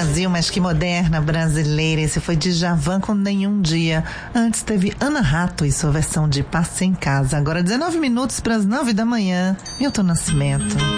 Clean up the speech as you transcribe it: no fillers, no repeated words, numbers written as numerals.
Brasil, mas que moderna brasileira. Esse foi Djavan com Nenhum Dia. Antes teve Ana Rato e sua versão de Passe em Casa. Agora 19 minutos para as 9 da manhã. Milton Nascimento.